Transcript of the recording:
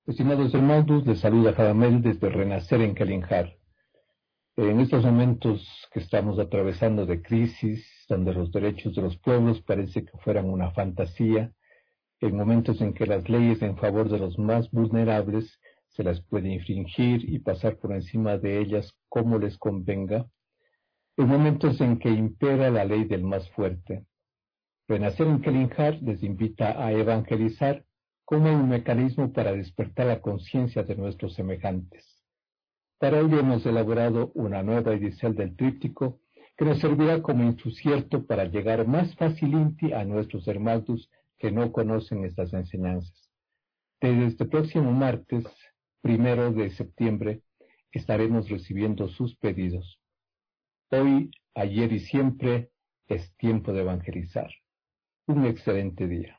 Estimados hermanos, les saluda Jadamel desde Renacer en Kalinjar. En estos momentos que estamos atravesando de crisis, donde los derechos de los pueblos parece que fueran una fantasía, en momentos en que las leyes en favor de los más vulnerables se las puede infringir y pasar por encima de ellas como les convenga, en momentos en que impera la ley del más fuerte. Renacer en Kalinjar les invita a evangelizar como un mecanismo para despertar la conciencia de nuestros semejantes. Para ello hemos elaborado una nueva edición del tríptico que nos servirá como insucierto para llegar más fácilmente a nuestros hermanos que no conocen estas enseñanzas. Desde este próximo martes, 1 de septiembre, estaremos recibiendo sus pedidos. Hoy, ayer y siempre es tiempo de evangelizar. Un excelente día.